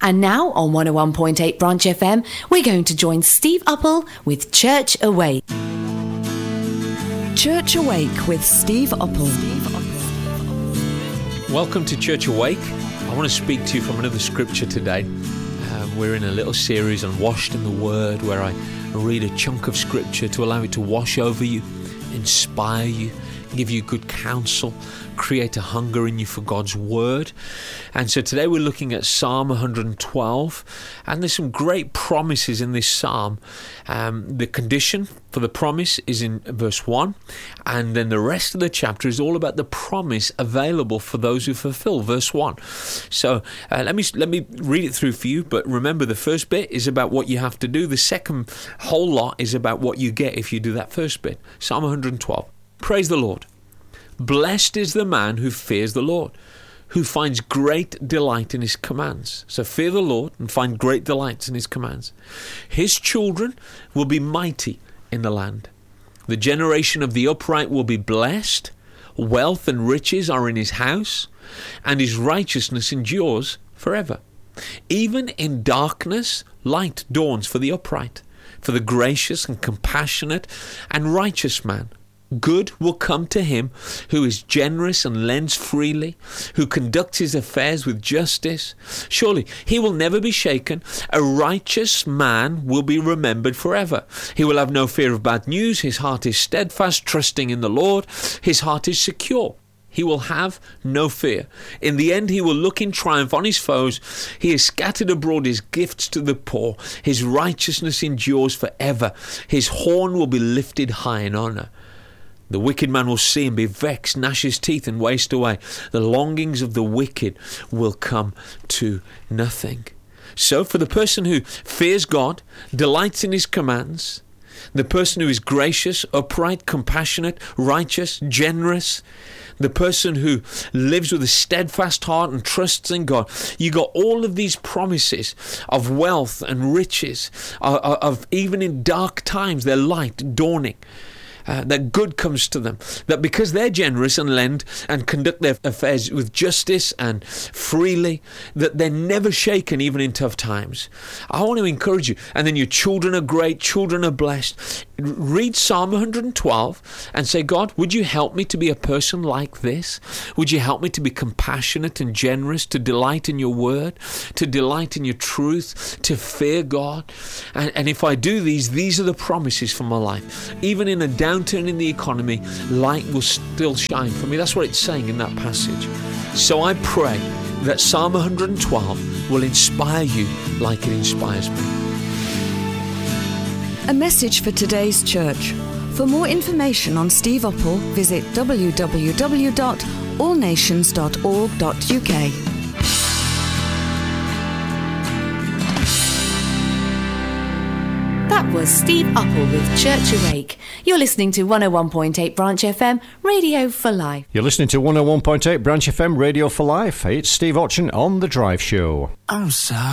And now on 101.8 Branch FM, we're going to join Steve Uppal with Church Awake. Church Awake with Steve Uppal. Welcome to Church Awake. I want to speak to you from another scripture today. We're in a little series on Washed in the Word, where I read a chunk of scripture to allow it to wash over you, inspire you, give you good counsel, create a hunger in you for God's Word. And so today we're looking at Psalm 112, and there's some great promises in this psalm. The condition for the promise is in verse 1, and then the rest of the chapter is all about the promise available for those who fulfill verse 1. So let me read it through for you, but remember, the first bit is about what you have to do. The second whole lot is about what you get if you do that first bit. Psalm 112. Praise the Lord. Blessed is the man who fears the Lord, who finds great delight in his commands. So fear the Lord and find great delights in his commands. His children will be mighty in the land. The generation of the upright will be blessed. Wealth and riches are in his house, and his righteousness endures forever. Even in darkness, light dawns for the upright, for the gracious and compassionate and righteous man. Good will come to him who is generous and lends freely, who conducts his affairs with justice. Surely he will never be shaken. A righteous man will be remembered forever. He will have no fear of bad news. His heart is steadfast, trusting in the Lord. His heart is secure. He will have no fear. In the end, he will look in triumph on his foes. He has scattered abroad his gifts to the poor. His righteousness endures forever. His horn will be lifted high in honor. The wicked man will see and be vexed, gnash his teeth and waste away. The longings of the wicked will come to nothing. So for the person who fears God, delights in his commands, the person who is gracious, upright, compassionate, righteous, generous, the person who lives with a steadfast heart and trusts in God, you got all of these promises of wealth and riches, of even in dark times, their light dawning. That good comes to them, that because they're generous and lend and conduct their affairs with justice and freely, that they're never shaken even in tough times. I want to encourage you. And then your children are great, children are blessed. Read Psalm 112 and say, God, would you help me to be a person like this? Would you help me to be compassionate and generous, to delight in your word, to delight in your truth, to fear God? And if I do these are the promises for my life. Even in a downturn in the economy, light will still shine for me. That's what it's saying in that passage. So I pray that Psalm 112 will inspire you like it inspires me. A message for today's church. For more information on Steve Uppal, visit www.allnations.org.uk. That was Steve Uppal with Church Awake. You're listening to 101.8 Branch FM, Radio for Life. You're listening to 101.8 Branch FM, Radio for Life. It's Steve Otchen on The Drive Show. I'm sorry.